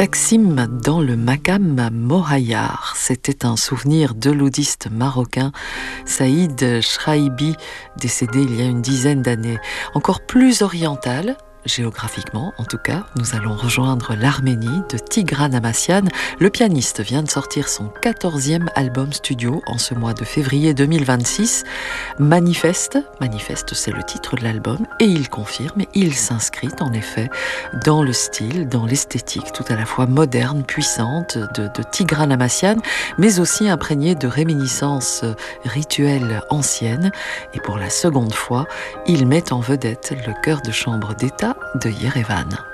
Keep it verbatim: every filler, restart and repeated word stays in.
Taksim dans le Makam Mohayyar. C'était un souvenir de l'oudiste marocain Saïd Shraibi, décédé il y a une dizaine d'années. Encore plus oriental, géographiquement en tout cas, nous allons rejoindre l'Arménie de Tigran Amassian. Le pianiste vient de sortir son quatorzième album studio en ce mois de février deux mille vingt-six. Manifeste, Manifeste c'est le titre de l'album, et il confirme, il s'inscrit en effet dans le style, dans l'esthétique tout à la fois moderne, puissante de, de Tigran Amassian, mais aussi imprégnée de réminiscences rituelles anciennes. Et pour la seconde fois, il met en vedette le chœur de chambre d'État de Yerevan.